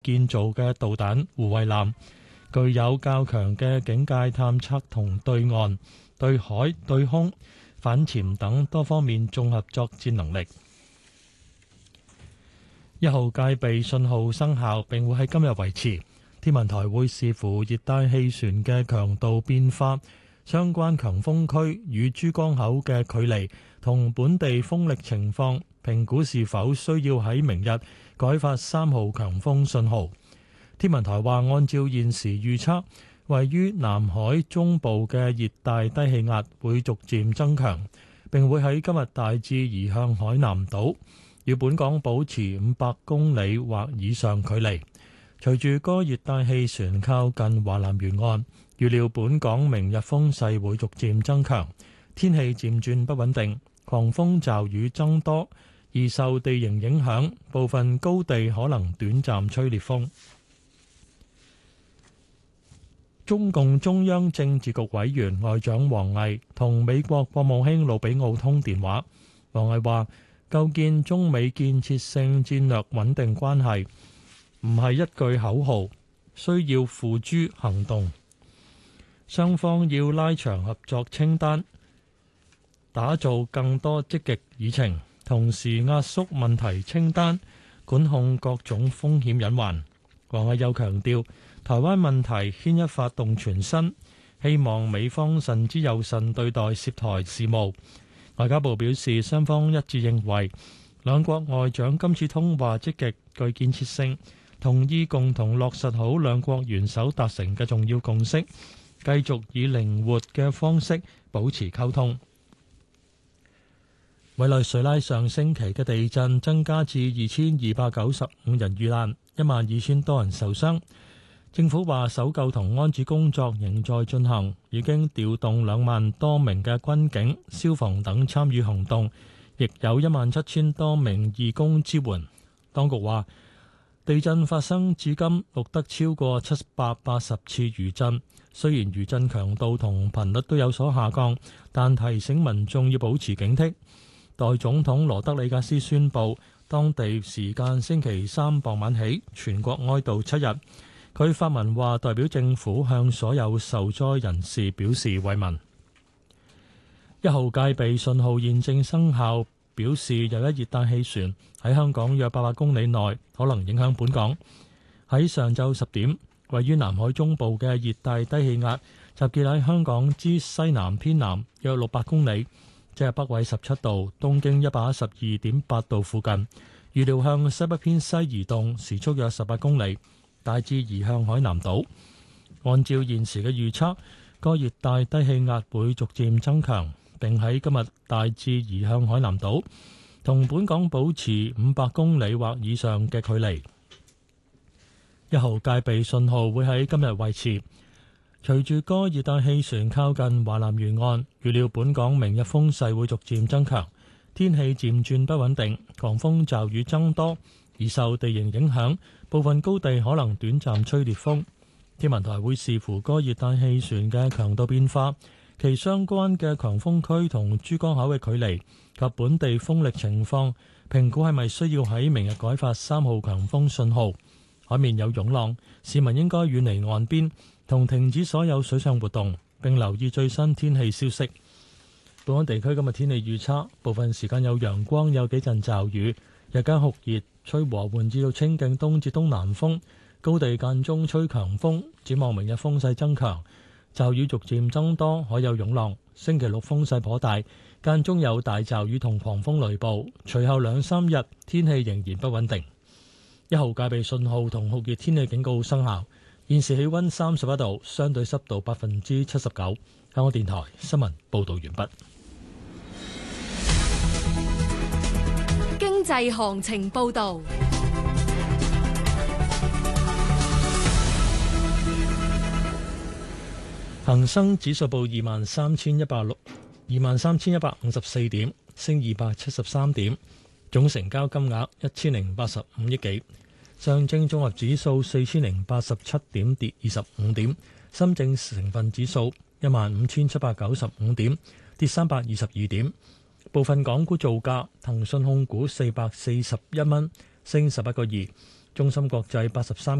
建造嘅導彈護衛艦，具有較強嘅警戒探測同對岸、對海、對空、反潛等多方面綜合作戰能力。一號戒備信號生效並會喺今日維持。天文台會視乎熱帶氣旋嘅強度變化、相關強風區與珠江口嘅距離同本地風力情況，評估是否需要喺明日改發3號強風信號。天文台話，按照現時預測，位於南海中部嘅熱帶低氣壓會逐漸增強，並會喺今日大致移向海南島，與本港保持500公里或以上距離。隨住該熱帶氣旋靠近華南沿岸，預料本港明日風勢會逐漸增強，天氣漸轉不穩定，狂風驟雨增多，而受地形影響，部分高地可能短暫吹烈風。中共中央政治局委員外長王毅同美國國務卿魯比奧通電話。王毅話：構建中美建設性戰略穩定關係唔係一句口號，需要付諸行動。雙方要拉長合作清單，打造更多積極議程，同時壓縮問題清單，管控各種風險隱患。王毅又強調，台灣問題牽一發動全身，希望美方慎之又慎對待涉台事務。外交部表示，雙方一致認為，兩國外長今次通話積極具建設性，同意共同落實好兩國元首達成嘅重要共識，繼續以靈活嘅方式保持溝通。委內瑞拉上星期嘅地震增加至2295人遇難，12000多人受傷。政府話搜救同安置工作仍在進行，已經調動2萬多名嘅軍警、消防等參與行動，亦有17000多名義工支援。當局話，地震發生至今錄得超過780次餘震，雖然餘震強度同頻率都有所下降，但提醒民眾要保持警惕。代總統羅德里格斯宣布，當地時間星期三傍晚起，全國哀悼7日。佢發文話，代表政府向所有受災人士表示慰問。一號戒備信號現正生效，表示有一熱帶氣旋喺香港約800公里內可能影響本港。喺上晝10點，位於南海中部嘅熱帶低氣壓集結喺香港之西南偏南約600公里，即係北緯17度、東經112.8度附近。預料向西北偏西移動，時速約18公里，大致移向海南島。按照現時嘅預測，該熱帶低氣壓會逐漸增強，並喺今日大致移向海南島，同本港保持500公里或以上嘅距離。一號戒備信號會喺今日維持。隨住該熱帶氣旋靠近華南沿岸，預料本港明日風勢會逐漸增強，天氣漸轉不穩定，狂風驟雨增多，而受地形影響，部分高地可能短暫吹烈風。天文台會視乎該熱帶氣旋嘅強度變化、其相關嘅強風區同珠江口嘅距離及本地風力情況，評估係咪需要喺明日改發3號強風信號。海面有湧浪，市民應該遠離岸邊同停止所有水上活動，並留意最新天氣消息。本港地區今日天氣預測，部分時間有陽光，有幾陣驟雨，日間酷熱，吹和緩至到清勁東至東南風，高地間中吹強風。展望明日風勢增強，驟雨逐漸增多，海有湧浪。星期六風勢頗大，間中有大驟雨同狂風雷暴。隨後2-3日天氣仍然不穩定。一號戒備信號同酷熱天氣警告生效。現時氣溫31度，相對濕度79%。香港電台新聞報道完畢。 經濟行情報道。 恒生指數報23,154點，升273點，總成交金額1085億幾。上證綜合指數4087點，跌25點。深證成分指數15795點，跌322點。部分港股造價，騰訊控股441蚊，升11個2； 中芯國際83